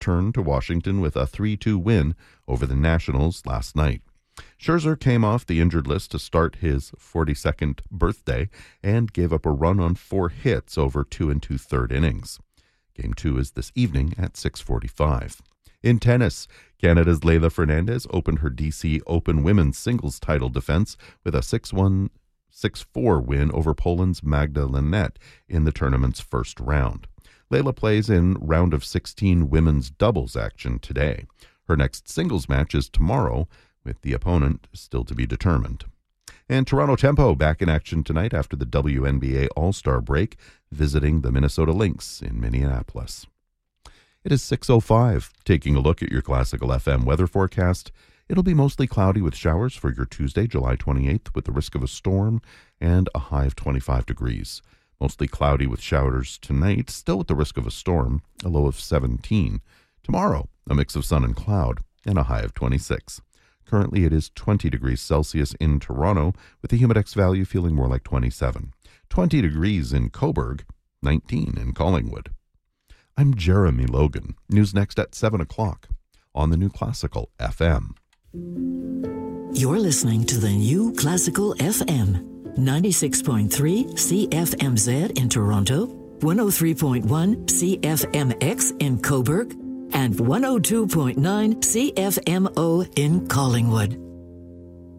returned to Washington with a 3-2 win over the Nationals last night. Scherzer came off the injured list to start his 42nd birthday and gave up a run on 4 hits over 2 2/3 innings. Game 2 is this evening at 6:45. In tennis, Canada's Leylah Fernandez opened her DC Open women's singles title defense with a 6-1, 6-4 win over Poland's Magda Linette in the tournament's first round. Leylah plays in round of 16 women's doubles action today. Her next singles match is tomorrow, with the opponent still to be determined. And Toronto Tempo back in action tonight after the WNBA All-Star break, visiting the Minnesota Lynx in Minneapolis. It is 6:05. Taking a look at your Classical FM weather forecast. It'll be mostly cloudy with showers for your Tuesday, July 28th, with the risk of a storm and a high of 25 degrees. Mostly cloudy with showers tonight, still with the risk of a storm, a low of 17. Tomorrow, a mix of sun and cloud, and a high of 26. Currently, it is 20 degrees Celsius in Toronto, with the humidex value feeling more like 27. 20 degrees in Cobourg, 19 in Collingwood. I'm Jeremy Logan. News next at 7 o'clock on the New Classical FM. You're listening to the New Classical FM. 96.3 CFMZ in Toronto, 103.1 CFMX in Cobourg, and 102.9 CFMO in Collingwood.